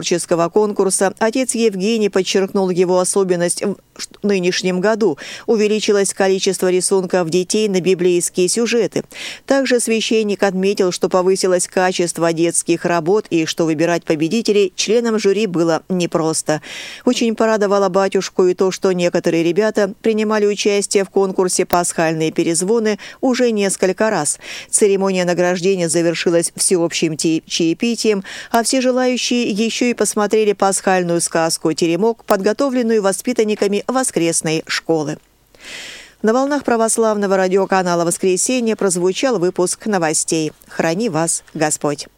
творческого конкурса отец Евгений подчеркнул его особенность в нынешнем году. Увеличилось количество рисунков детей на библейские сюжеты. Также священник отметил, что повысилось качество детских работ и что выбирать победителей членам жюри было непросто. Очень порадовало батюшку и то, что некоторые ребята принимали участие в конкурсе «Пасхальные перезвоны» уже несколько раз. Церемония награждения завершилась всеобщим чаепитием, а все желающие еще и посмотрели пасхальную сказку «Теремок», подготовленную воспитанниками воскресной школы. На волнах православного радиоканала «Воскресенье» прозвучал выпуск новостей. Храни вас Господь!